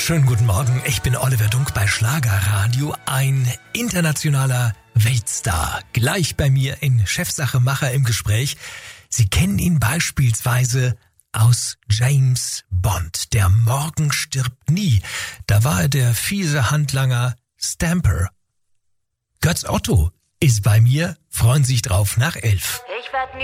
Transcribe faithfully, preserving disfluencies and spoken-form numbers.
Schönen guten Morgen, ich bin Oliver Dunk bei Schlagerradio, ein internationaler Weltstar. Gleich bei mir in Chefsache Macher im Gespräch. Sie kennen ihn beispielsweise aus James Bond. Der Morgen stirbt nie. Da war er der fiese Handlanger Stamper. Götz Otto ist bei mir. Freuen Sie sich drauf nach elf. Ich werd nie